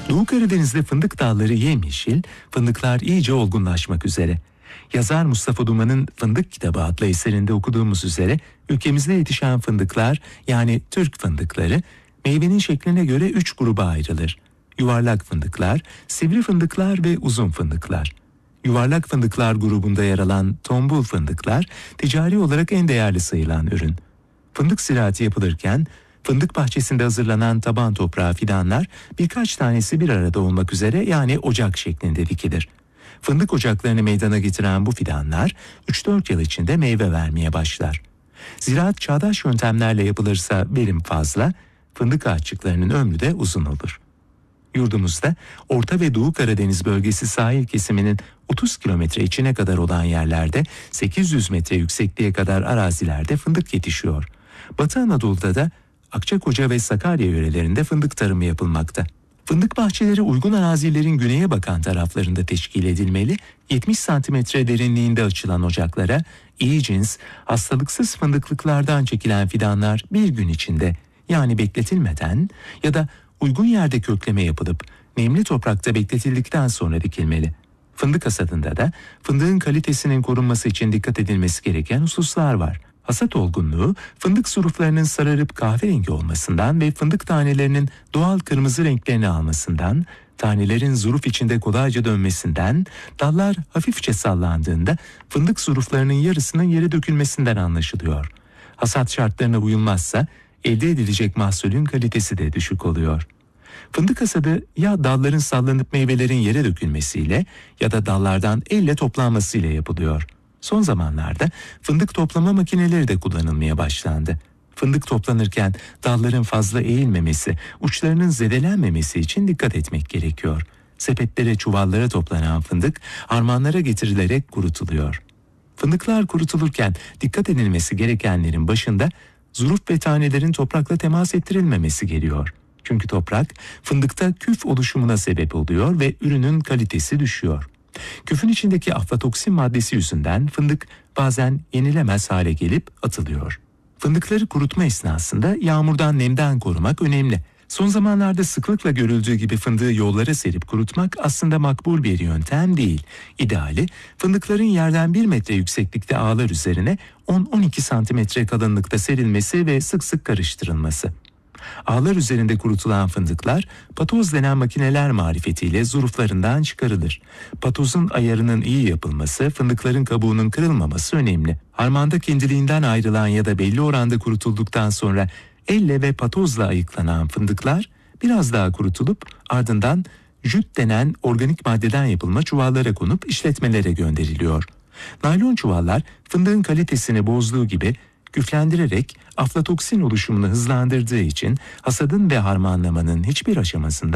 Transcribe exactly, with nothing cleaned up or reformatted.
Doğu Karadeniz'de fındık dalları yemyeşil, fındıklar iyice olgunlaşmak üzere. Yazar Mustafa Duman'ın Fındık Kitabı adlı eserinde okuduğumuz üzere ülkemizde yetişen fındıklar, yani Türk fındıkları, meyvenin şekline göre üç gruba ayrılır. Yuvarlak fındıklar, sivri fındıklar ve uzun fındıklar. Yuvarlak fındıklar grubunda yer alan tombul fındıklar ticari olarak en değerli sayılan ürün. Fındık ziraati yapılırken fındık bahçesinde hazırlanan taban toprağı fidanlar birkaç tanesi bir arada olmak üzere, yani ocak şeklinde dikilir. Fındık ocaklarını meydana getiren bu fidanlar üç dört yıl içinde meyve vermeye başlar. Ziraat çağdaş yöntemlerle yapılırsa verim fazla, fındık ağaççıklarının ömrü de uzun olur. Yurdumuzda Orta ve Doğu Karadeniz bölgesi sahil kesiminin otuz kilometre içine kadar olan yerlerde sekiz yüz metre yüksekliğe kadar arazilerde fındık yetişiyor. Batı Anadolu'da da Akçakoca ve Sakarya yörelerinde fındık tarımı yapılmakta. Fındık bahçeleri uygun arazilerin güneye bakan taraflarında teşkil edilmeli, yetmiş santimetre derinliğinde açılan ocaklara iyi cins, hastalıksız fındıklıklardan çekilen fidanlar bir gün içinde, yani bekletilmeden ya da uygun yerde kökleme yapılıp nemli toprakta bekletildikten sonra dikilmeli. Fındık hasadında da fındığın kalitesinin korunması için dikkat edilmesi gereken hususlar var. Hasat olgunluğu, fındık suruflarının sararıp kahverengi olmasından ve fındık tanelerinin doğal kırmızı renklerini almasından, tanelerin zuruf içinde kolayca dönmesinden, dallar hafifçe sallandığında fındık suruflarının yarısının yere dökülmesinden anlaşılıyor. Hasat şartlarına uyulmazsa elde edilecek mahsulün kalitesi de düşük oluyor. Fındık hasadı ya dalların sallanıp meyvelerin yere dökülmesiyle ya da dallardan elle toplanmasıyla yapılıyor. Son zamanlarda fındık toplama makineleri de kullanılmaya başlandı. Fındık toplanırken dalların fazla eğilmemesi, uçlarının zedelenmemesi için dikkat etmek gerekiyor. Sepetlere, çuvallara toplanan fındık harmanlara getirilerek kurutuluyor. Fındıklar kurutulurken dikkat edilmesi gerekenlerin başında zuruf ve tanelerin toprakla temas ettirilmemesi geliyor. Çünkü toprak fındıkta küf oluşumuna sebep oluyor ve ürünün kalitesi düşüyor. Küfün içindeki aflatoksin maddesi yüzünden fındık bazen yenilemez hale gelip atılıyor. Fındıkları kurutma esnasında yağmurdan, nemden korumak önemli. Son zamanlarda sıklıkla görüldüğü gibi fındığı yollara serip kurutmak aslında makbul bir yöntem değil. İdeali, fındıkların yerden bir metre yükseklikte ağlar üzerine on on iki santimetre kalınlıkta serilmesi ve sık sık karıştırılması. Ağlar üzerinde kurutulan fındıklar patoz denen makineler marifetiyle zuruflarından çıkarılır. Patozun ayarının iyi yapılması, fındıkların kabuğunun kırılmaması önemli. Harmanda kendiliğinden ayrılan ya da belli oranda kurutulduktan sonra elle ve patozla ayıklanan fındıklar biraz daha kurutulup ardından jüt denen organik maddeden yapılma çuvallara konup işletmelere gönderiliyor. Naylon çuvallar fındığın kalitesini bozduğu gibi küflendirerek aflatoksin oluşumunu hızlandırdığı için hasadın ve harmanlamanın hiçbir aşamasında